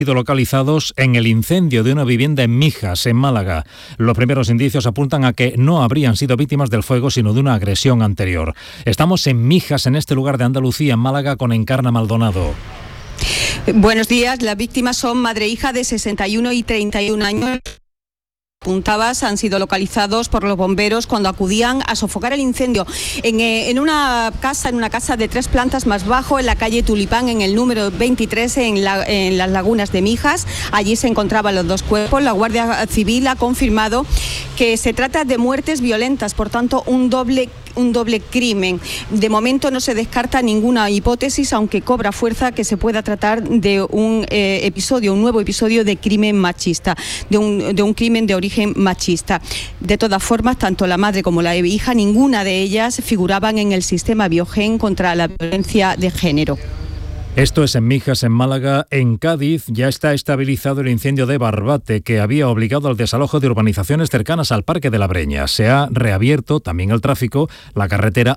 sido localizados en el incendio de una vivienda en Mijas, en Málaga. Los primeros indicios apuntan a que no habrían sido víctimas del fuego, sino de una agresión anterior. Estamos en Mijas, en este lugar de Andalucía, en Málaga, con Encarna Maldonado. Buenos días. Las víctimas son madre e hija de 61 y 31 años. Apuntabas, han sido localizados por los bomberos cuando acudían a sofocar el incendio en una casa de 3 plantas más bajo, en la calle Tulipán, en el número 23, en las lagunas de Mijas. Allí se encontraban los 2 cuerpos. La Guardia Civil ha confirmado que se trata de muertes violentas, por tanto un doble crimen. De momento no se descarta ninguna hipótesis, aunque cobra fuerza que se pueda tratar de un nuevo episodio de crimen machista, de un crimen de origen machista. De todas formas, tanto la madre como la hija, ninguna de ellas figuraban en el sistema Biogen contra la violencia de género. Esto es en Mijas, en Málaga. En Cádiz ya está estabilizado el incendio de Barbate, que había obligado al desalojo de urbanizaciones cercanas al Parque de la Breña. Se ha reabierto también el tráfico, la carretera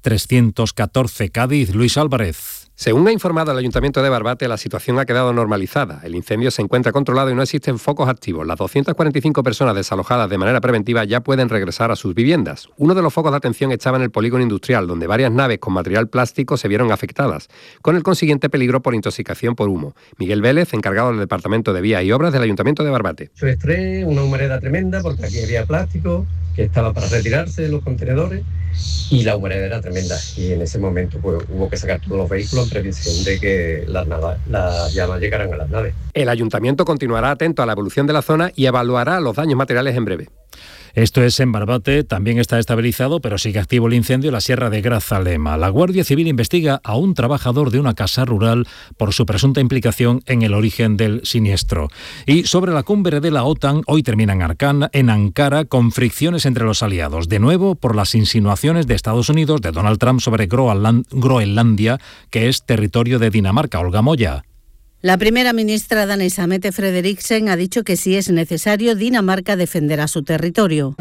A314 Cádiz. Luis Álvarez. Según ha informado el Ayuntamiento de Barbate, la situación ha quedado normalizada. El incendio se encuentra controlado y no existen focos activos. Las 245 personas desalojadas de manera preventiva ya pueden regresar a sus viviendas. Uno de los focos de atención estaba en el polígono industrial, donde varias naves con material plástico se vieron afectadas, con el consiguiente peligro por intoxicación por humo. Miguel Vélez, encargado del Departamento de Vías y Obras del Ayuntamiento de Barbate. Mucho estrés, una humareda tremenda, porque aquí había plástico que estaba para retirarse de los contenedores y la humareda era tremenda. Y en ese momento pues, hubo que sacar todos los vehículos en previsión de que las llamas llegaran a las naves. El Ayuntamiento continuará atento a la evolución de la zona y evaluará los daños materiales en breve. Esto es en Barbate, también está estabilizado, pero sigue activo el incendio en la Sierra de Grazalema. La Guardia Civil investiga a un trabajador de una casa rural por su presunta implicación en el origen del siniestro. Y sobre la cumbre de la OTAN, hoy termina en Ankara, con fricciones entre los aliados. De nuevo, por las insinuaciones de Estados Unidos, de Donald Trump sobre Groenlandia, que es territorio de Dinamarca. Olga Moya. La primera ministra danesa, Mette Frederiksen, ha dicho que si es necesario, Dinamarca defenderá su territorio.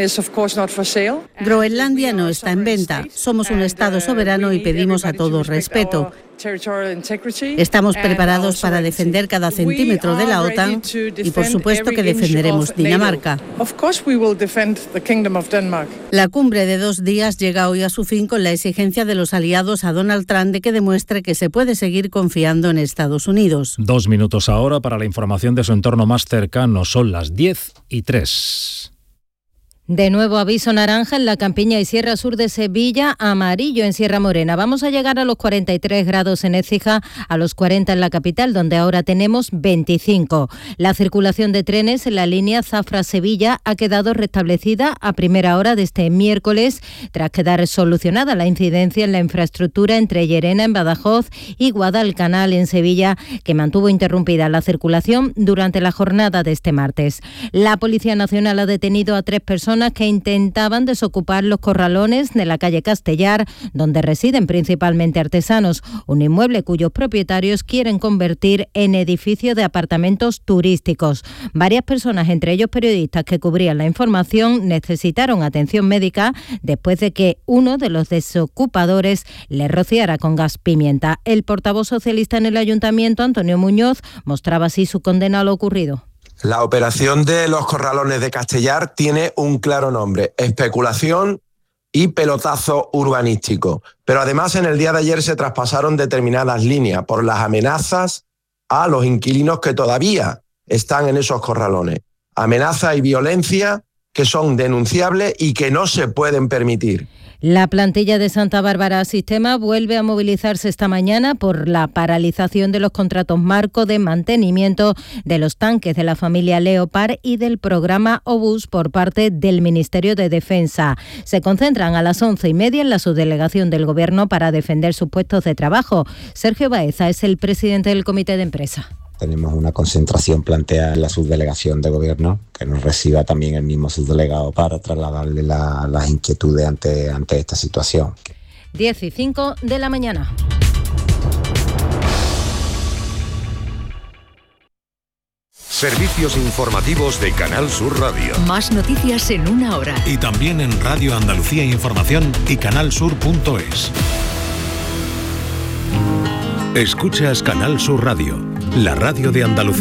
Groenlandia no está en venta. Somos un Estado soberano y pedimos a todos respeto. Estamos preparados para defender cada centímetro de la OTAN y, por supuesto, que defenderemos Dinamarca. La cumbre de 2 días llega hoy a su fin con la exigencia de los aliados a Donald Trump de que demuestre que se puede seguir confiando en Estados Unidos. 2 minutos ahora para la información de su entorno más cercano. Son las 10:03. De nuevo aviso naranja en la Campiña y Sierra Sur de Sevilla, amarillo en Sierra Morena. Vamos a llegar a los 43 grados en Écija, a los 40 en la capital, donde ahora tenemos 25. La circulación de trenes en la línea Zafra-Sevilla ha quedado restablecida a primera hora de este miércoles, tras quedar solucionada la incidencia en la infraestructura entre Llerena, en Badajoz, y Guadalcanal, en Sevilla, que mantuvo interrumpida la circulación durante la jornada de este martes. La Policía Nacional ha detenido a 3 personas que intentaban desocupar los corralones de la calle Castellar, donde residen principalmente artesanos, un inmueble cuyos propietarios quieren convertir en edificio de apartamentos turísticos. Varias personas, entre ellos periodistas que cubrían la información, necesitaron atención médica después de que uno de los desocupadores les rociara con gas pimienta. El portavoz socialista en el ayuntamiento, Antonio Muñoz, mostraba así su condena a lo ocurrido. La operación de los corralones de Castellar tiene un claro nombre: especulación y pelotazo urbanístico. Pero además en el día de ayer se traspasaron determinadas líneas por las amenazas a los inquilinos que todavía están en esos corralones. Amenaza y violencia que son denunciables y que no se pueden permitir. La plantilla de Santa Bárbara Sistema vuelve a movilizarse esta mañana por la paralización de los contratos marco de mantenimiento de los tanques de la familia Leopard y del programa Obús por parte del Ministerio de Defensa. Se concentran a las 11:30 en la subdelegación del Gobierno para defender sus puestos de trabajo. Sergio Baeza es el presidente del comité de empresa. Tenemos una concentración planteada en la subdelegación de Gobierno, que nos reciba también el mismo subdelegado para trasladarle las inquietudes ante esta situación. 10:05 de la mañana. Servicios informativos de Canal Sur Radio. Más noticias en 1 hora. Y también en Radio Andalucía Información y canalsur.es. Escuchas Canal Sur Radio, la radio de Andalucía.